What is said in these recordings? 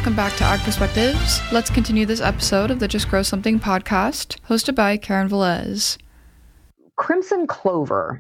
welcome back to Ag Perspectives. Let's continue this episode of the Just Grow Something podcast, hosted by Karen Velez. Crimson clover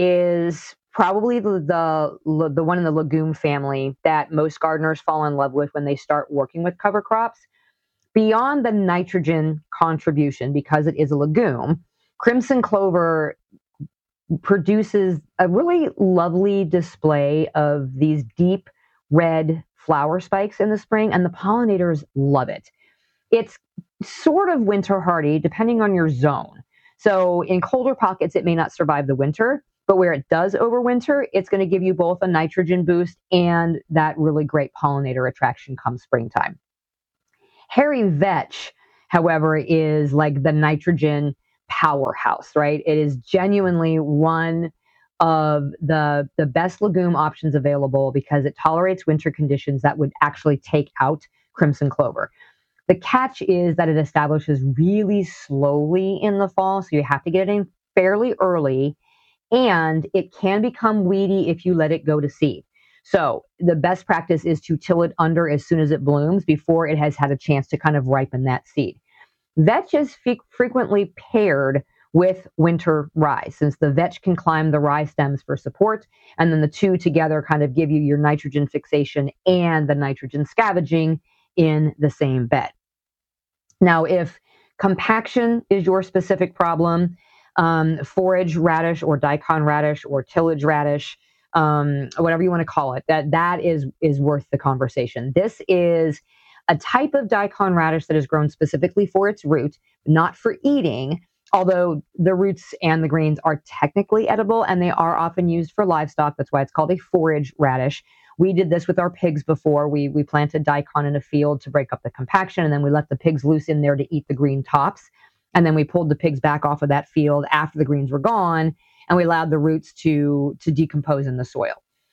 is probably the one in the legume family that most gardeners fall in love with when they start working with cover crops. Beyond the nitrogen contribution, because it is a legume, crimson clover produces a really lovely display of these deep red flower spikes in the spring, and the pollinators love it. It's sort of winter hardy, depending on your zone. So in colder pockets, it may not survive the winter, but where it does overwinter, it's going to give you both a nitrogen boost and that really great pollinator attraction come springtime. Hairy vetch, however, is like the nitrogen powerhouse, right? It is genuinely one of the best legume options available because it tolerates winter conditions that would actually take out crimson clover. The catch is that it establishes really slowly in the fall, so you have to get it in fairly early, and it can become weedy if you let it go to seed. So the best practice is to till it under as soon as it blooms before it has had a chance to kind of ripen that seed. Vetch is frequently paired with winter rye, since the vetch can climb the rye stems for support, and then the two together kind of give you your nitrogen fixation and the nitrogen scavenging in the same bed. Now, if compaction is your specific problem, forage radish or daikon radish or tillage radish, whatever you want to call it, that is worth the conversation. This is a type of daikon radish that is grown specifically for its root, not for eating, although the roots and the greens are technically edible and they are often used for livestock. That's why it's called a forage radish. We did this with our pigs before. We planted daikon in a field to break up the compaction, and then we let the pigs loose in there to eat the green tops. And then we pulled the pigs back off of that field after the greens were gone, and we allowed the roots to decompose in the soil.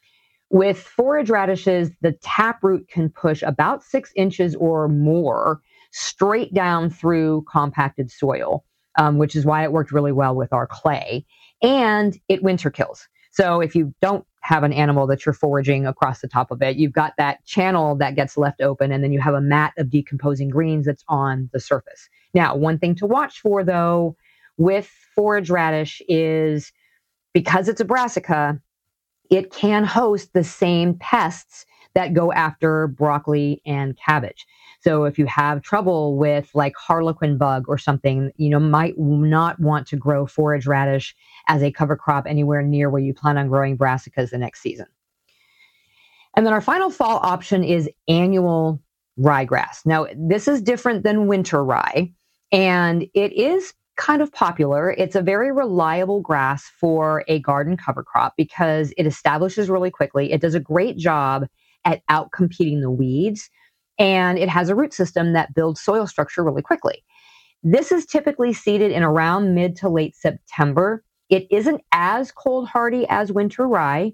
With forage radishes, the taproot can push about 6 inches or more straight down through compacted soil, which is why it worked really well with our clay. And it winter kills. So if you don't have an animal that you're foraging across the top of it, you've got that channel that gets left open, and then you have a mat of decomposing greens that's on the surface. Now, one thing to watch for, though, with forage radish is because it's a brassica, it can host the same pests that go after broccoli and cabbage. So if you have trouble with like harlequin bug or something, might not want to grow forage radish as a cover crop anywhere near where you plan on growing brassicas the next season. And then our final fall option is annual ryegrass. Now, this is different than winter rye, and it is kind of popular. It's a very reliable grass for a garden cover crop because it establishes really quickly. It does a great job at outcompeting the weeds, and it has a root system that builds soil structure really quickly. This is typically seeded in around mid to late September. It isn't as cold hardy as winter rye.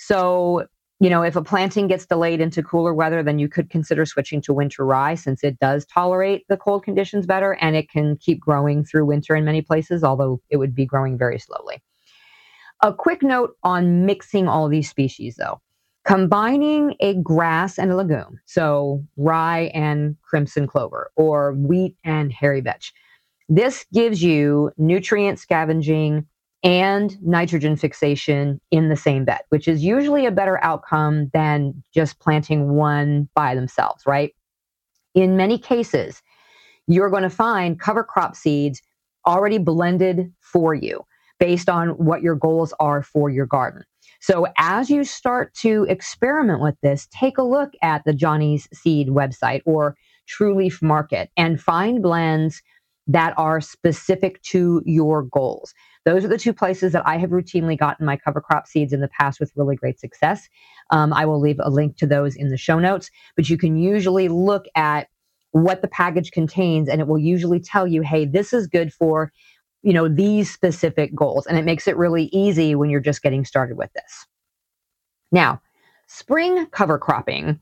So, if a planting gets delayed into cooler weather, then you could consider switching to winter rye since it does tolerate the cold conditions better and it can keep growing through winter in many places, although it would be growing very slowly. A quick note on mixing all these species, though. Combining a grass and a legume, so rye and crimson clover, or wheat and hairy vetch, this gives you nutrient scavenging and nitrogen fixation in the same bed, which is usually a better outcome than just planting one by themselves, right? In many cases, you're going to find cover crop seeds already blended for you based on what your goals are for your garden. So as you start to experiment with this, take a look at the Johnny's Seed website or True Leaf Market and find blends that are specific to your goals. Those are the two places that I have routinely gotten my cover crop seeds in the past with really great success. I will leave a link to those in the show notes, but you can usually look at what the package contains and it will usually tell you, hey, this is good for, these specific goals. And it makes it really easy when you're just getting started with this. Now, spring cover cropping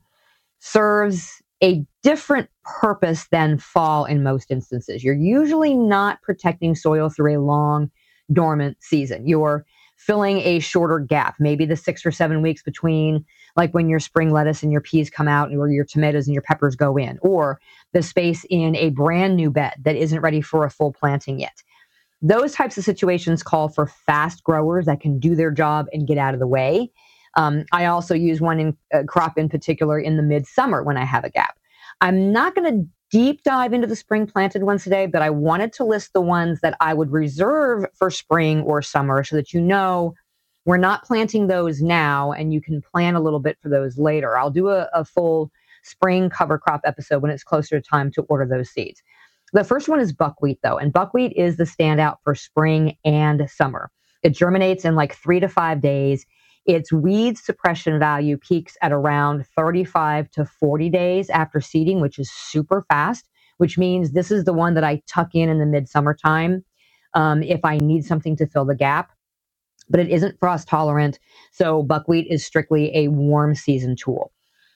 serves a different purpose than fall in most instances. You're usually not protecting soil through a long dormant season. You're filling a shorter gap, maybe the 6 or 7 weeks between like when your spring lettuce and your peas come out or your tomatoes and your peppers go in, or the space in a brand new bed that isn't ready for a full planting yet. Those types of situations call for fast growers that can do their job and get out of the way. I also use one crop in particular in the midsummer when I have a gap. I'm not going to deep dive into the spring planted ones today, but I wanted to list the ones that I would reserve for spring or summer so that you know we're not planting those now and you can plan a little bit for those later. I'll do a full spring cover crop episode when it's closer to time to order those seeds. The first one is buckwheat, though, and buckwheat is the standout for spring and summer. It germinates in like 3 to 5 days. Its weed suppression value peaks at around 35 to 40 days after seeding, which is super fast, which means this is the one that I tuck in the midsummer time if I need something to fill the gap. But it isn't frost tolerant, so buckwheat is strictly a warm season tool.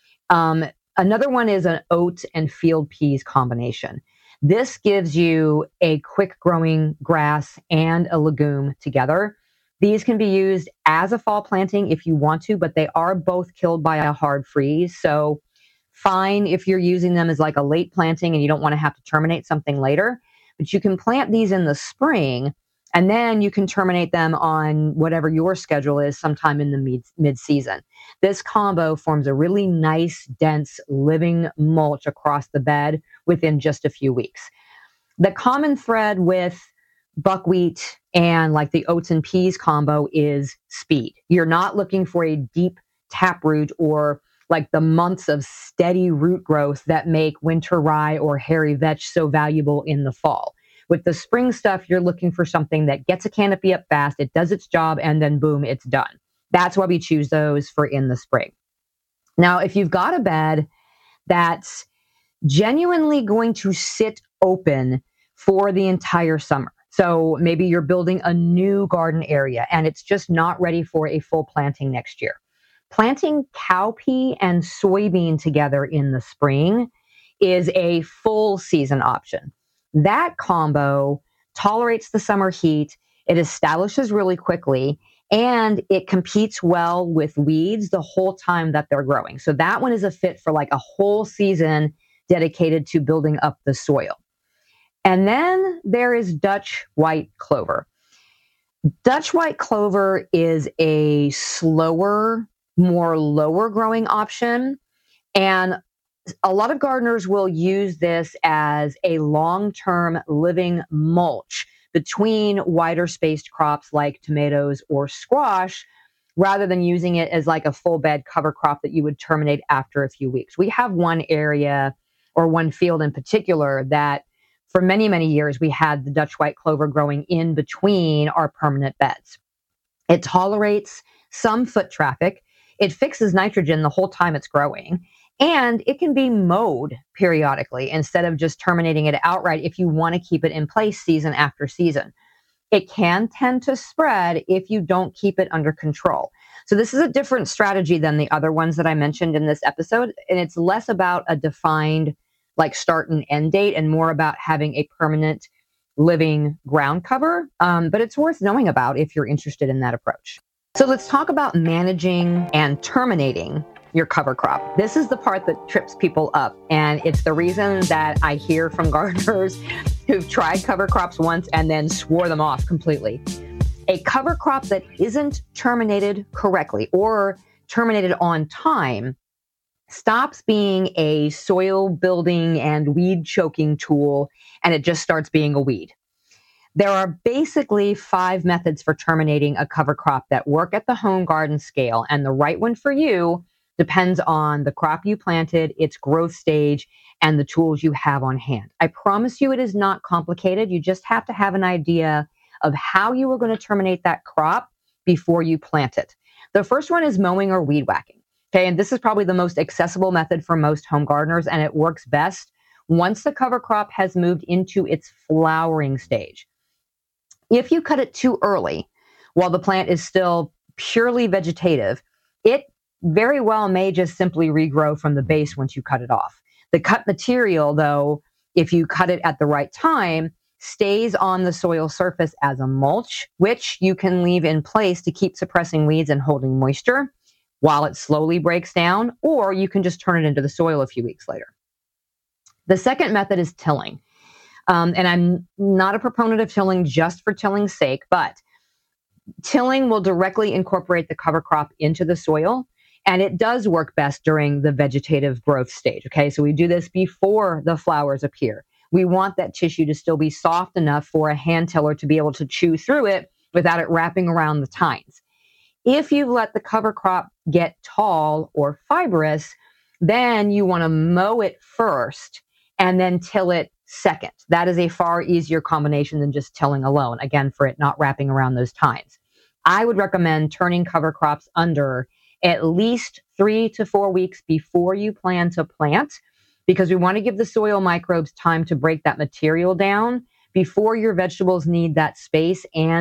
Another one is an oat and field peas combination. This gives you a quick growing grass and a legume together. These can be used as a fall planting if you want to, but they are both killed by a hard freeze. So fine if you're using them as like a late planting and you don't want to have to terminate something later, but you can plant these in the spring and then you can terminate them on whatever your schedule is sometime in the mid-season. This combo forms a really nice, dense, living mulch across the bed within just a few weeks. The common thread with buckwheat and like the oats and peas combo is speed. You're not looking for a deep taproot or like the months of steady root growth that make winter rye or hairy vetch so valuable in the fall. With the spring stuff, you're looking for something that gets a canopy up fast, it does its job, and then boom, it's done. That's why we choose those for in the spring. Now, if you've got a bed that's genuinely going to sit open for the entire summer, so maybe you're building a new garden area and it's just not ready for a full planting next year. Planting cowpea and soybean together in the spring is a full season option. That combo tolerates the summer heat, it establishes really quickly, and it competes well with weeds the whole time that they're growing. So that one is a fit for like a whole season dedicated to building up the soil. And then there is Dutch white clover. Dutch white clover is a slower, more lower growing option. And a lot of gardeners will use this as a long-term living mulch between wider spaced crops like tomatoes or squash, rather than using it as like a full bed cover crop that you would terminate after a few weeks. We have one area or one field in particular that for many, many years, we had the Dutch white clover growing in between our permanent beds. It tolerates some foot traffic. It fixes nitrogen the whole time it's growing. And it can be mowed periodically instead of just terminating it outright if you want to keep it in place season after season. It can tend to spread if you don't keep it under control. So this is a different strategy than the other ones that I mentioned in this episode. And it's less about a defined like start and end date and more about having a permanent living ground cover. But it's worth knowing about if you're interested in that approach. So let's talk about managing and terminating your cover crop. This is the part that trips people up. And it's the reason that I hear from gardeners who've tried cover crops once and then swore them off completely. A cover crop that isn't terminated correctly or terminated on time stops being a soil building and weed choking tool, and it just starts being a weed. There are basically 5 methods for terminating a cover crop that work at the home garden scale, and the right one for you depends on the crop you planted, its growth stage, and the tools you have on hand. I promise you it is not complicated. You just have to have an idea of how you are going to terminate that crop before you plant it. The first one is mowing or weed whacking. Okay, and this is probably the most accessible method for most home gardeners, and it works best once the cover crop has moved into its flowering stage. If you cut it too early, while the plant is still purely vegetative, it very well may just simply regrow from the base once you cut it off. The cut material, though, if you cut it at the right time, stays on the soil surface as a mulch, which you can leave in place to keep suppressing weeds and holding moisture while it slowly breaks down, or you can just turn it into the soil a few weeks later. The second method is tilling. And I'm not a proponent of tilling just for tilling's sake, but tilling will directly incorporate the cover crop into the soil. And it does work best during the vegetative growth stage. Okay, so we do this before the flowers appear. We want that tissue to still be soft enough for a hand tiller to be able to chew through it without it wrapping around the tines. If you let the cover crop get tall or fibrous, then you want to mow it first and then till it second. That is a far easier combination than just tilling alone, again, for it not wrapping around those tines. I would recommend turning cover crops under at least 3 to 4 weeks before you plan to plant, because we want to give the soil microbes time to break that material down before your vegetables need that space and